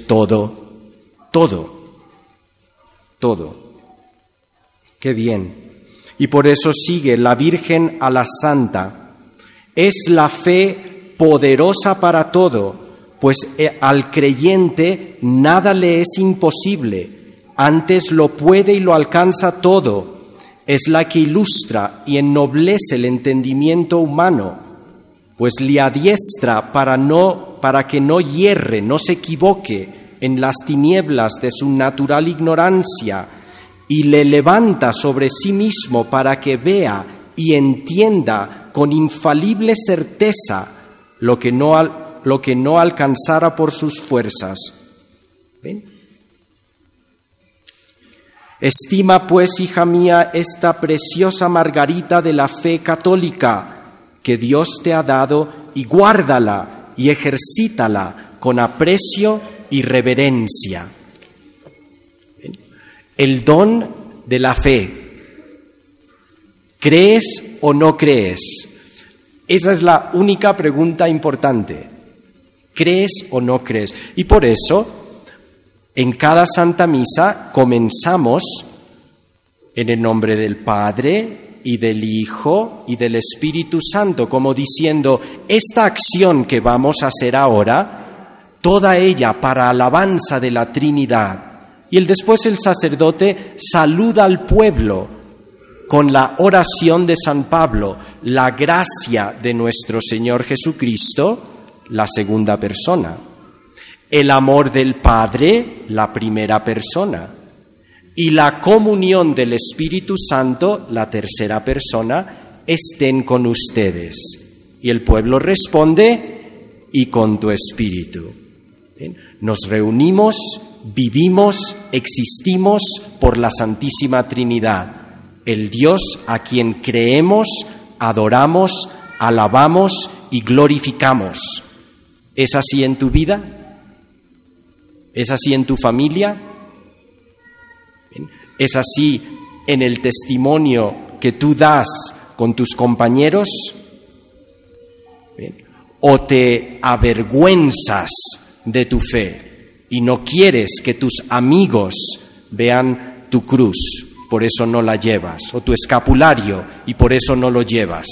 todo, todo, todo. Qué bien. Y por eso sigue la Virgen a la Santa. Es la fe poderosa para todo, pues al creyente nada le es imposible, antes lo puede y lo alcanza todo. Es la que ilustra y ennoblece el entendimiento humano, pues le adiestra para que no hierre, no se equivoque en las tinieblas de su natural ignorancia, y le levanta sobre sí mismo para que vea y entienda con infalible certeza lo que no alcanzara por sus fuerzas. ¿Ven? Estima, pues, hija mía, esta preciosa margarita de la fe católica que Dios te ha dado, y guárdala y ejercítala con aprecio y reverencia. El don de la fe. ¿Crees o no crees? Esa es la única pregunta importante. ¿Crees o no crees? Y por eso, en cada Santa Misa comenzamos en el nombre del Padre y del Hijo y del Espíritu Santo, como diciendo, esta acción que vamos a hacer ahora, toda ella para alabanza de la Trinidad. Y después el sacerdote saluda al pueblo con la oración de San Pablo, la gracia de nuestro Señor Jesucristo, la segunda persona, el amor del Padre, la primera persona, y la comunión del Espíritu Santo, la tercera persona, estén con ustedes. Y el pueblo responde, y con tu espíritu. ¿Bien? Nos reunimos, vivimos, existimos por la Santísima Trinidad, el Dios a quien creemos, adoramos, alabamos y glorificamos. ¿Es así en tu vida? ¿Es así en tu familia? ¿Es así en el testimonio que tú das con tus compañeros? ¿O te avergüenzas de tu fe y no quieres que tus amigos vean tu cruz, por eso no la llevas, o tu escapulario y por eso no lo llevas?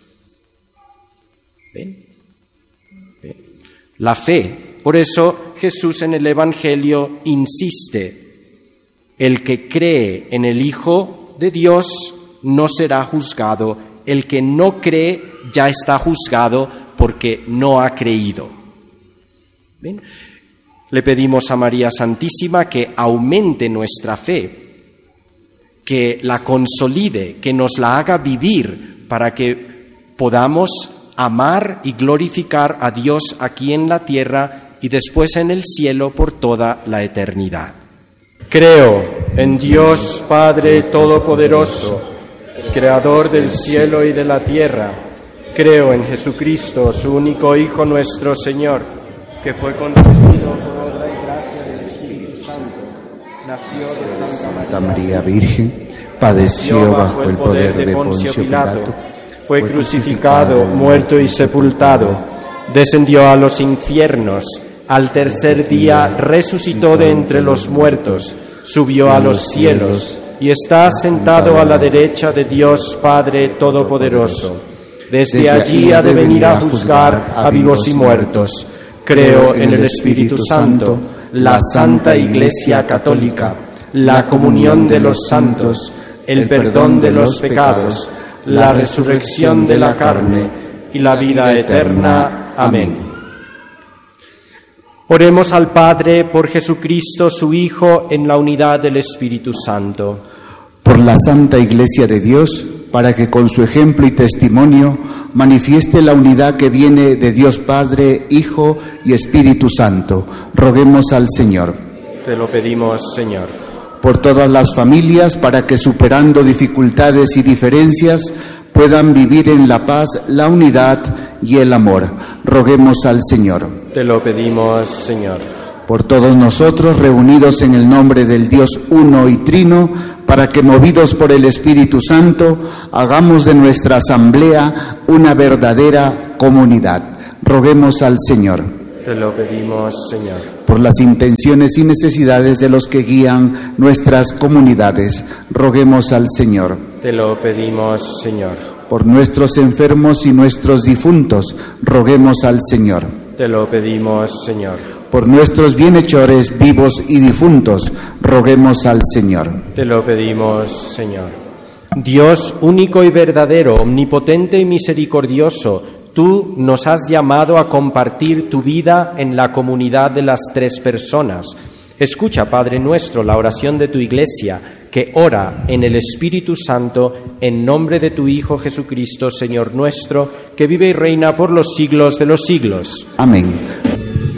¿Ven? ¿Ven? La fe. Por eso Jesús en el Evangelio insiste, el que cree en el Hijo de Dios no será juzgado, el que no cree ya está juzgado porque no ha creído. ¿Ven? Le pedimos a María Santísima que aumente nuestra fe, que la consolide, que nos la haga vivir para que podamos amar y glorificar a Dios aquí en la tierra y después en el cielo por toda la eternidad. Creo en Dios Padre Todopoderoso, Creador del cielo y de la tierra. Creo en Jesucristo, su único Hijo nuestro Señor, que fue concebido por obra y gracia del Espíritu Santo, nació de Santa María Virgen, padeció bajo el poder de Poncio Pilato, fue crucificado, muerto y sepultado, descendió a los infiernos, al tercer día resucitó de entre los muertos, subió a los cielos y está sentado a la derecha de Dios Padre Todopoderoso. Desde allí ha de venir a juzgar a vivos y muertos. Creo en el Espíritu Santo, la Santa Iglesia Católica, la comunión de los santos, el perdón de los pecados, la resurrección de la carne y la vida eterna. Amén. Oremos al Padre por Jesucristo, su Hijo, en la unidad del Espíritu Santo. Por la Santa Iglesia de Dios, para que con su ejemplo y testimonio manifieste la unidad que viene de Dios Padre, Hijo y Espíritu Santo. Roguemos al Señor. Te lo pedimos, Señor. Por todas las familias, para que superando dificultades y diferencias puedan vivir en la paz, la unidad y el amor. Roguemos al Señor. Te lo pedimos, Señor. Por todos nosotros, reunidos en el nombre del Dios uno y trino, para que, movidos por el Espíritu Santo, hagamos de nuestra asamblea una verdadera comunidad. Roguemos al Señor. Te lo pedimos, Señor. por las intenciones y necesidades de los que guían nuestras comunidades. Roguemos al Señor. Te lo pedimos, Señor. Por nuestros enfermos y nuestros difuntos, roguemos al Señor. Te lo pedimos, Señor. Por nuestros bienhechores vivos y difuntos, roguemos al Señor. Te lo pedimos, Señor. Dios único y verdadero, omnipotente y misericordioso, tú nos has llamado a compartir tu vida en la comunidad de las tres personas. Escucha, Padre nuestro, la oración de tu Iglesia, que ora en el Espíritu Santo, en nombre de tu Hijo Jesucristo, Señor nuestro, que vive y reina por los siglos de los siglos. Amén.